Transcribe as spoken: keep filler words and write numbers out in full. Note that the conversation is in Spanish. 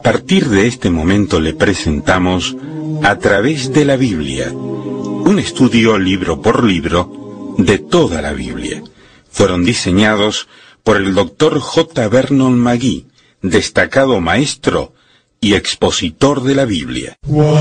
partir de este momento le presentamos A través de la Biblia, un estudio libro por libro de toda la Biblia. Fueron diseñados por el doctor J. Vernon McGee, destacado maestro y expositor de la Biblia.